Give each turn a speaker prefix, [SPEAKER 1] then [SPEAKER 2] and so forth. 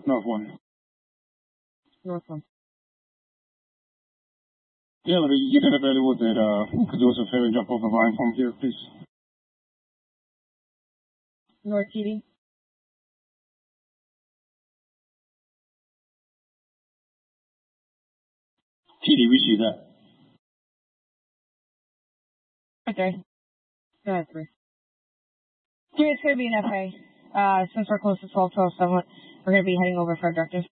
[SPEAKER 1] North 1.
[SPEAKER 2] North 1.
[SPEAKER 1] Yeah, but you get available that, could do us a favor and jump over volume from here, please.
[SPEAKER 2] North TD.
[SPEAKER 1] TD, we see that.
[SPEAKER 2] Okay. Go ahead, 3. 3, it's going to be an FA. Since we're close to 12-12, we're going to be heading over for a directive.